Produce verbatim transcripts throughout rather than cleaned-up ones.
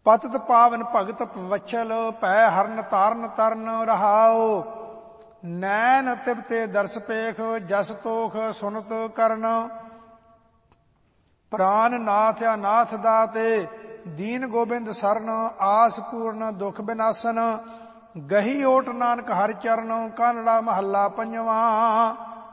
ਪਤਿਤ ਪਾਵਨ ਭਗਤ ਪਵਛਲ ਭੈ ਹਰਨ ਤਾਰਨ ਤਰਨ ਰਹਾਉ। ਨੈਣ ਤਿਬਤੇ ਦਰਸ ਪੇਖ ਜਸ ਤੋਖ ਸੁਨਤ ਕਰਨ। ਪ੍ਰਾਨ ਨਾਥ ਅਨਾਥ ਦਾਤੇ ਦੀਨ ਗੋਬਿੰਦ ਸਰਨ। ਆਸ ਪੂਰਨ ਦੁਖ ਬਿਨਾਸਨ ਗਹੀ ਓਟ ਨਾਨਕ ਹਰਿ ਚਰਨ। ਕਾਨੜਾ ਮਹੱਲਾ ਪੰਜਵਾਂ।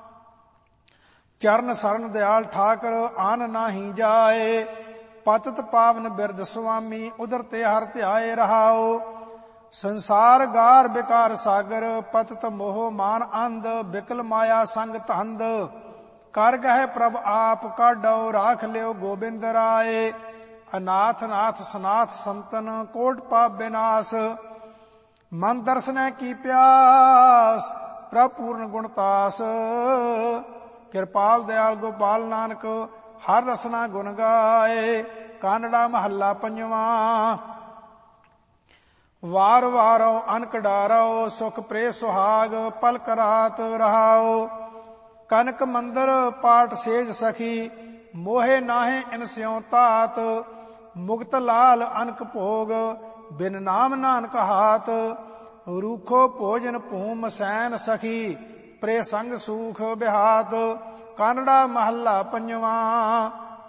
ਚਰਨ ਸਰਨ ਦਿਆਲ ਠਾਕਰ ਆਨ ਨਾਹੀ ਜਾਏ। ਪਤਿਤ ਪਾਵਨ ਬਿਰਧ ਸੁਆਮੀ ਉਦਰ ਤੇ ਹਰ ਧਿਆਏ ਰਹਾਉ। ਸੰਸਾਰ ਗਾਰ ਬਿਕਾਰ ਸਾਗਰ ਪਤਿਤ ਮੋਹ ਮਾਨ ਅੰਧ। ਬਿਕਲ ਮਾਇਆ ਸੰਗ ਧੰਦ ਕਰ ਗਹਿ ਪ੍ਰਭ ਆਪ ਕਾਢੋ। ਰਾਖ ਲਿਓ ਗੋਬਿੰਦ ਰਾਏ। ਅਨਾਥ ਨਾਥ ਸਨਾਥ ਸੰਤਨ ਕੋਟ ਪਾਪ ਬਿਨਾਸ਼। ਮਨ ਦਰਸਨੈ ਕੀ ਪਿਆਸ ਪ੍ਰਭ ਪੂਰਨ ਗੁਣਤਾਸ। ਕਿਰਪਾਲ ਦਿਆਲ ਗੋਪਾਲ ਨਾਨਕ ਹਰ ਰਸਨਾ ਗੁਣ ਗਾਏ। ਕਾਨੜਾ ਮਹੱਲਾ ਪੰਜਵਾਂ। ਵਾਰ ਵਾਰੋ ਅਨਕ ਡਾਰੋ ਸੁਖ ਪ੍ਰੇ ਸੁਹਾਗ ਪਲਕ ਰਾਤ ਰਹਾਉ। ਕਨਕ ਮੰਦਰ ਪਾਠ ਸੇਜ ਸਖੀ ਮੋਹੇ ਨਾਹੇ ਇਨ ਸਿਉ ਤਾਤ। ਮੁਕਤ ਲਾਲ ਅਨਕ ਭੋਗ ਬਿਨ ਨਾਮ ਨਾਨਕ ਹਾਤ। ਰੂਖੋ ਭੋਜਨ ਭੂਮ ਸੈਨ ਸਖੀ ਪ੍ਰੇ ਸੰਗ ਸੂਖ ਬਿਹਾਤ। ਕਾਨੜਾ ਮਹੱਲਾ ਪੰਜਵਾਂ।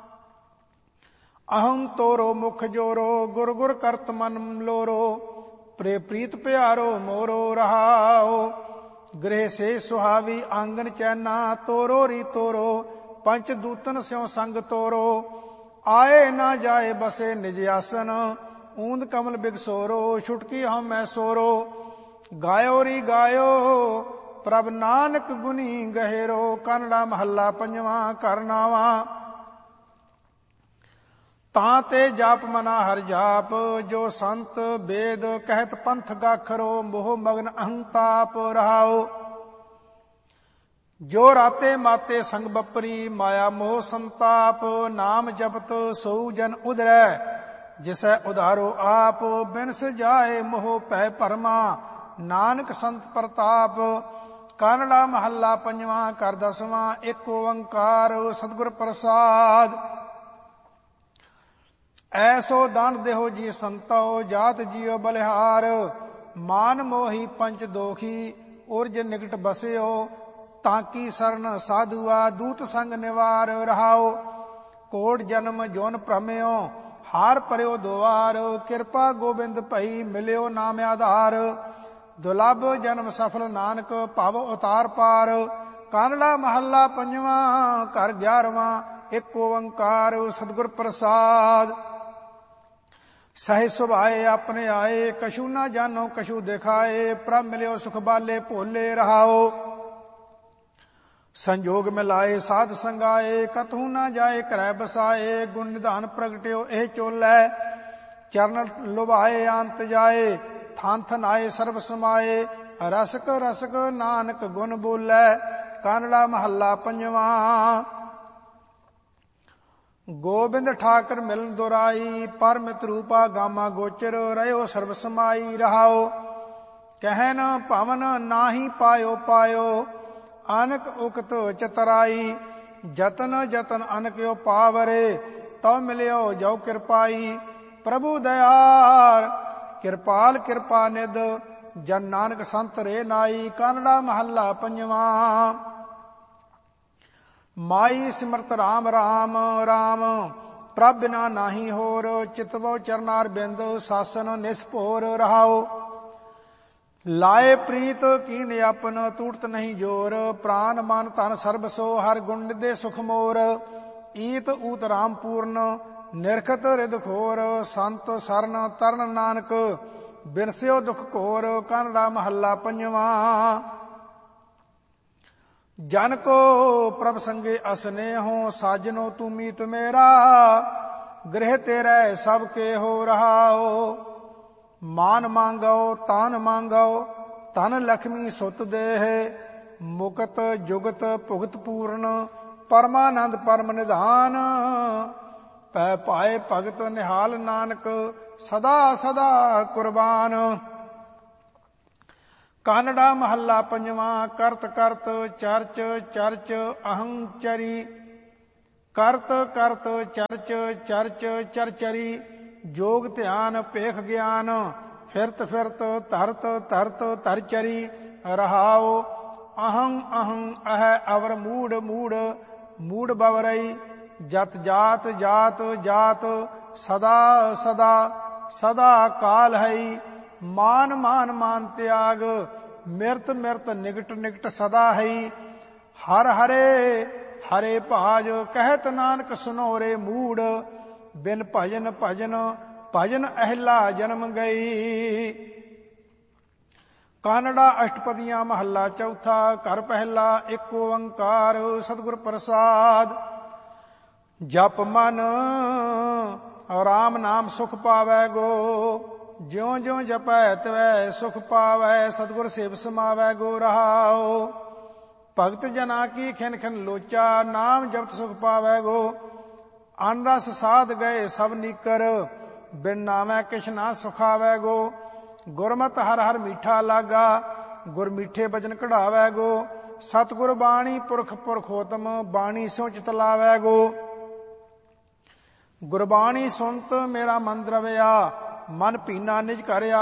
ਅਹੰ ਤੋਰੋ ਮੁਖ ਜੋਰੋ ਗੁਰ ਗੁਰ ਕਰਤ ਮਨ ਲੋਰੋ। ਪ੍ਰੇ ਪ੍ਰੀਤ ਪਿਆਰੋ ਮੋਰੋ ਰਹਾਉ। ਗ੍ਰਹਿ ਸੇ ਸੁਹਾਵੀ ਆਂਗਨ ਚੈਨਾ ਤੋਰੋ ਰੀ ਤੋਰੋ। ਪੰਚ ਦੂਤਨ ਸਿਉ ਸੰਗ ਤੋਰੋ। ਆਏ ਨਾ ਜਾਏ ਬਸੇ ਨਿਜ ਆਸਨ। ਊਂਦ ਕਮਲ ਬਿਗਸੋਰੋ ਛੁਟਕੀ ਹਉ ਮੈਂ ਸੋਰੋ। ਗਾਇਓ ਰੀ ਗਾਇਓ ਪ੍ਰਭ ਨਾਨਕ ਗੁਨੀ ਗਹਿਰੋ। ਕਾਨੜਾ ਮਹੱਲਾ ਪੰਜਵਾਂ। ਕਰਨਾਵਾ ਤਾਂ ਤੇ ਜਾਪ ਮਨਾ ਹਰ ਜਾਪ। ਜੋ ਸੰਤ ਵੇਦ ਕਹਿਤ ਪੰਥ ਗਾਖਰੋ। ਮੋਹ ਮਗਨ ਅਹੰਤਾਪ ਰਹਾਉ। ਜੋ ਰਾਤੇ ਮਾਤੇ ਸੰਗ ਬਪਰੀ ਮਾਇਆ ਮੋਹ ਸੰਤਾਪ। ਨਾਮ ਜਪਤ ਸੋ ਜਨ ਉਧਰੈ ਜਿਸੈ ਉਧਾਰੋ ਆਪ। ਬਿਨਸ ਜਾਏ ਮੋਹ ਭੈ ਭਰਮਾ ਨਾਨਕ ਸੰਤ ਪ੍ਰਤਾਪ। ਕਾਨੜਾ ਮਹੱਲਾ ਪੰਜਵਾਂ। ਕਰ ਦਸਵਾਂ। ਇੱਕ ਓੰਕਾਰ ਸਤਿਗੁਰ ਪ੍ਰਸਾਦ। ਐਸੋ ਦਾਨ ਦੇਹੋ ਜੀ ਸੰਤੋ ਜਾਤ ਜੀਓ ਬਲਿਹਾਰ। ਮਾਨ ਮੋਹੀ ਪੰਚ ਦੋਖੀ ਉਰਜ ਨਿਕਟ ਬਸਿਓ। ਤਾਂਕੀ ਸਰਨ ਸਾਧੂਆ ਦੂਤ ਸੰਗ ਨਿਵਾਰ ਰਹਾਉ। ਕੋਟ ਜਨਮ ਜੋਨ ਭ੍ਰਮਿਓ ਹਾਰ ਪਰਿਓ ਦੁਆਰ। ਕਿਰਪਾ ਗੋਬਿੰਦ ਭਈ ਮਿਲਿਓ ਨਾਮ ਆਧਾਰ। ਦੁਲਭ ਜਨਮ ਸਫਲ ਨਾਨਕ ਭਵ ਉਤਾਰ ਪਾਰ। ਕਾਨੜਾ ਮਹੱਲਾ ਪੰਜਵਾਂ। ਘਰ ਗਿਆਰਵਾਂ। ਇੱਕ ਓੰਕਾਰ ਸਤਿਗੁਰ ਪ੍ਰਸਾਦ। ਸਹਿ ਸੁਭਾਏ ਆਪਣੇ ਆਏ ਕਛੂ ਨਾ ਜਾਨੋ ਕਛੂ ਦਿਖਾਏ। ਪ੍ਰਭ ਮਿਲਿਓ ਸੁਖ ਬਾਲੇ ਭੋਲੇ ਰਹਾਉ। ਸੰਜੋਗ ਮਿਲਾਏ ਸਾਧ ਸੰਗਾਏ ਕਤਹੂ ਨਾ ਜਾਏ ਘਰੈ ਬਸਾਏ। ਗੁਣ ਨਿਧਾਨ ਪ੍ਰਗਟਿਓ ਇਹ ਚੋਲੇ ਚਰਨ ਲੁਭਾਏ ਅੰਤ ਜਾਏ। ਥਾਨ ਥਨ ਆਏ ਸਰਬ ਸਮਾਏ ਰਸਕ ਰਸਕ ਨਾਨਕ ਗੁਣ ਬੋਲੇ। ਕਾਨੜਾ ਮਹੱਲਾ ਪੰਜਵਾਂ। ਗੋਬਿੰਦ ਠਾਕਰ ਮਿਲਨ ਦੁਰਾਈ ਪਰਮਿਤ ਰੂਪਾ ਗਾਮਾ ਗੋਚਰ। ਰਹਿਓ ਸਰਬ ਸਮਾਈ ਰਹਾਉ। ਕਹਿਨ ਭਵਨ ਨਾਹੀ ਪਾਇਓ ਪਾਇਓ ਅਨਕ ਉਕਤ ਚਤਰਾਈ। ਜਤਨ ਜਤਨ ਅਨਕਿਓ ਪਾਵਰੇ ਤਉ ਮਿਲਿਓ ਜੋ ਕਿਰਪਾਈ। ਪ੍ਰਭੂ ਦਇਆਰ ਕਿਰਪਾਲ ਕਿਰਪਾ ਨਿਧ ਜਨ ਨਾਨਕ ਸੰਤ ਰੇ ਨਾਈ। ਕਾਨੜਾ ਮਹੱਲਾ ਪੰਜਵਾਂ। ਮਾਈ ਸਿਮਰਤ ਰਾਮ ਰਾਮ ਰਾਮ ਪ੍ਰਭ ਬਿਨਾ ਨਾਹੀ ਹੋਰ। ਚਿਤਵੋ ਚਰਨਾਰ ਬਿੰਦ ਸਾਸਨ ਨਿਸਭੋਰ ਰਹਾਉ। ਲਾਏ ਪ੍ਰੀਤ ਕੀਨ ਆਪਨ ਟੂਟਤ ਨਹੀਂ ਜੋਰ। ਪ੍ਰਾਨ ਮਨ ਧਨ ਸਰਬ ਸੋ ਹਰ ਗੁਣ ਨਿਦੇ ਸੁਖ ਮੋਰ। ਈਤ ਊਤ ਰਾਮ ਪੂਰਨ ਨਿਰਖਤ ਰਿਦ ਖੋਰ। ਸੰਤ ਸਰਨ ਤਰਨ ਨਾਨਕ ਬਿਨਸਿਓ ਦੁਖ ਘੋਰ। ਕਾਨੜਾ ਮਹੱਲਾ ਪੰਜਵਾਂ। ਜਨ ਕੋ ਪ੍ਰਭ ਸੰਗੇ ਅਸਨੇਹੋ ਸਾਜਨੋ ਤੂੰ ਮੀਤ ਮੇਰਾ। ਗ੍ਰਹਿ ਤੇਰੇ ਸਭ ਕੇ ਹੋ ਰਹਾਉ। ਮਾਨ ਮੰਗੋ ਤਾਨ ਮੰਗੋ ਧਨ ਲక్ష్ਮੀ ਸੁਤ ਦੇਹ। ਮੁਕਤ ਜੁਗਤ ਭੁਗਤ ਪੂਰਨ ਪਰਮਾਨੰਦ ਪਰਮ ਨਿਧਾਨ। ਪੈ ਪਾਏ ਭਗਤ ਨਿਹਾਲ ਨਾਨਕ ਸਦਾ ਸਦਾ ਕੁਰਬਾਨ। ਕਾਨੜਾ ਮਹੱਲਾ ਪੰਜਵਾਂ। ਕਰਤ ਕਰਤ ਚਰਚ ਚਰਚ ਅਹੰਚਰੀ। ਕਰਤ ਕਰਤ ਚਰਚ ਚਰਚ ਚਰਚਰੀ। ਜੋਗ ਧਿਆਨ ਭੇਖ ਗਿਆਨ ਫਿਰਤ ਫਿਰਤ ਧਰਤ ਧਰਤ ਧਰਚਰੀ ਰਹਾਉ ਅਹੰ ਅਹੰ ਅਹ ਅਵਰ ਮੂੜ ਮੂੜ ਮੂੜ ਬਵਰਈ ਜਤ ਜਾਤ ਜਾਤ ਜਾਤ ਸਦਾ ਸਦਾ ਸਦਾ ਕਾਲ ਹੈ ਮਾਨ ਮਾਨ ਮਾਨ ਤਿਆਗ ਮਿਰਤ ਮਿਰਤ ਨਿਕਟ ਨਿਕਟ ਸਦਾ ਹੈ ਹਰ ਹਰੇ ਹਰੇ ਭਾਜ ਕਹਿਤ ਨਾਨਕ ਸੁਨੋਰੇ ਮੂੜ ਬਿਨ ਭਜਨ ਭਜਨ ਭਜਨ ਅਹਿਲਾ ਜਨਮ ਗਈ। ਕਾਨੜਾ ਅਸ਼ਟਪਦੀਆਂ ਮਹੱਲਾ ਚੌਥਾ। ਘਰ ਪਹਿਲਾ ਏਕ ਓੰਕਾਰ ਸਤਿਗੁਰ ਪ੍ਰਸਾਦ। ਜਪ ਮਨ ਰਾਮ ਨਾਮ ਸੁਖ ਪਾਵੈ ਗੋ ਜਿਉ ਜਿਉ ਜਪੈ ਤਵੈ ਸੁਖ ਪਾਵੈ ਸਤਿਗੁਰ ਸੇਵ ਸਮਾਵੈ ਗੋ ਰਹਾਉ। ਭਗਤ ਜਨਾ ਕੀ ਖਿਨ ਖਿਨ ਲੋਚਾ ਨਾਮ ਜਪਤ ਸੁਖ ਪਾਵੈ ਗੋ ਅਨ ਰਸ ਸਾਧ ਗਏ ਸਭ ਨੀਕਰ ਬਿਨ ਨਾਮੈ ਕਿਛ ਨਾ ਸੁਖਾਵੈ ਗੋ। ਗੁਰਮਤਿ ਹਰ ਹਰ ਮੀਠਾ ਲਾਗਾ ਗੁਰ ਮੀਠੇ ਬਚਨ ਕਢਾਵੈ ਗੋ। ਸਤਿਗੁਰ ਬਾਣੀ ਪੁਰਖ ਪੁਰਖੋਤਮ ਬਾਣੀ ਸਿਉ ਚਿਤ ਲਾਵੈ ਗੋ। ਗੁਰਬਾਣੀ ਸੁਣਤ ਮੇਰਾ ਮਨ ਦਰਵਿਆ ਮਨ ਭੀਨਾ ਨਿਜ ਘਰ